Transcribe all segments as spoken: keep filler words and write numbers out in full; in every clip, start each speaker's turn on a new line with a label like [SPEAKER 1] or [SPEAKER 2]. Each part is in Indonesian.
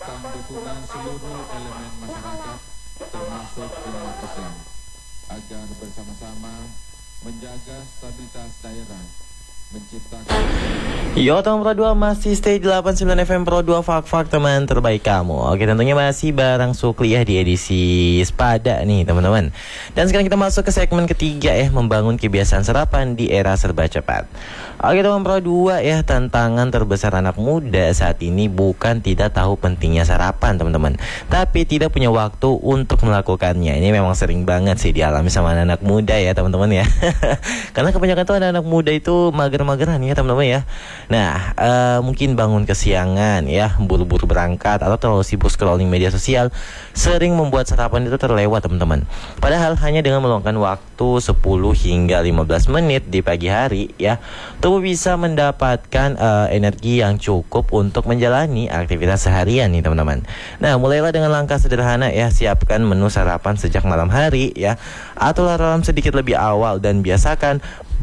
[SPEAKER 1] mendapatkan dukungan seluruh elemen masyarakat termasuk umat Islam agar bersama-sama menjaga stabilitas daerah, menciptakan.
[SPEAKER 2] Yo, teman Pro dua masih stay delapan puluh sembilan F M Pro dua Fak-Fak, teman terbaik kamu. Oke, tentunya masih bareng Sukli ya di edisi Sepada nih teman-teman. Dan sekarang kita masuk ke segmen ketiga ya, membangun kebiasaan sarapan di era serba cepat. Oke teman Pro dua ya, tantangan terbesar anak muda saat ini bukan tidak tahu pentingnya sarapan teman-teman, tapi tidak punya waktu untuk melakukannya. Ini memang sering banget sih dialami sama anak-anak muda ya teman-teman ya. Karena kebanyakan tuh anak-anak muda itu mager-mageran ya teman-teman ya. Nah, uh, mungkin bangun kesiangan ya, buru-buru berangkat, atau terlalu sibuk scrolling media sosial, sering membuat sarapan itu terlewat teman-teman. Padahal hanya dengan meluangkan waktu sepuluh hingga lima belas menit di pagi hari ya, tubuh bisa mendapatkan uh, energi yang cukup untuk menjalani aktivitas seharian nih teman-teman. Nah, mulailah dengan langkah sederhana ya, siapkan menu sarapan sejak malam hari ya, atur alarm sedikit lebih awal dan biasakan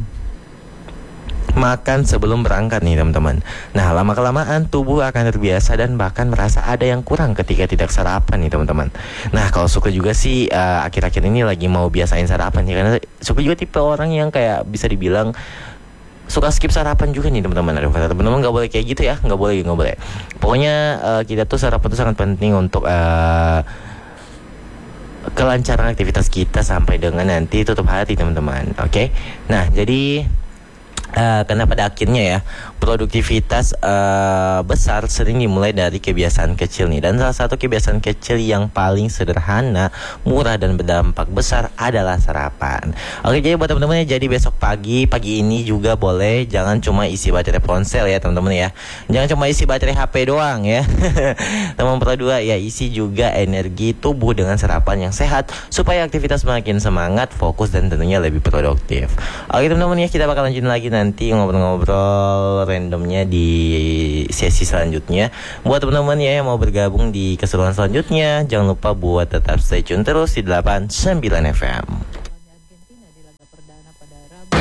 [SPEAKER 2] makan sebelum berangkat nih teman-teman. Nah, lama-kelamaan tubuh akan terbiasa dan bahkan merasa ada yang kurang ketika tidak sarapan nih teman-teman. Nah, kalau Suka juga sih uh, akhir-akhir ini lagi mau biasain sarapan ya, karena Suka juga tipe orang yang kayak bisa dibilang suka skip sarapan juga nih teman-teman. Aduh, kata teman-teman nggak boleh kayak gitu ya, nggak boleh, nggak boleh. Pokoknya uh, kita tuh sarapan tuh sangat penting untuk uh, kelancaran aktivitas kita sampai dengan nanti tutup hari teman-teman. Oke, okay? Nah jadi Uh, karena pada akhirnya ya, produktivitas uh, besar sering dimulai dari kebiasaan kecil nih. Dan salah satu kebiasaan kecil yang paling sederhana, murah dan berdampak besar adalah sarapan. Oke, jadi buat teman-teman ya, jadi besok pagi pagi ini juga boleh, jangan cuma isi baterai ponsel ya teman-teman ya. Jangan cuma isi baterai H P doang ya. Teman Pro dua ya, isi juga energi tubuh dengan sarapan yang sehat supaya aktivitas semakin semangat, fokus dan tentunya lebih produktif. Oke teman-teman ya, kita bakal lanjutin lagi nanti ngobrol-ngobrol randomnya di sesi selanjutnya. Buat teman-teman ya yang mau bergabung di keseruan selanjutnya, jangan lupa buat tetap stay tune terus di delapan puluh sembilan F M.